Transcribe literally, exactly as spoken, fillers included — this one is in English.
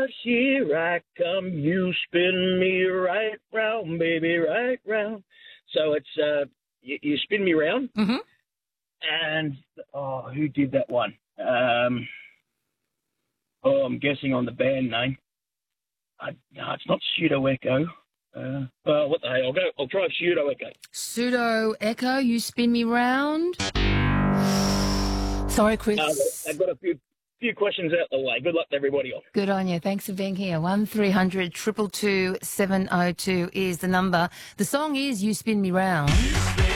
Cause here I come, you spin me right round, baby, right round. So it's, uh, you, you spin me round. Mm-hmm. And, oh, who did that one? Um, oh, I'm guessing on the band name. I, no, it's not Pseudo Echo. Uh, well, what the hell? I'll go. I'll try Pseudo Echo. Pseudo Echo, you spin me round. Sorry, Chris. Uh, I've got a few few questions out the way. Good luck to everybody else. Good on you. Thanks for being here. One three hundred two two two seven oh two is the number. The song is You Spin Me Round.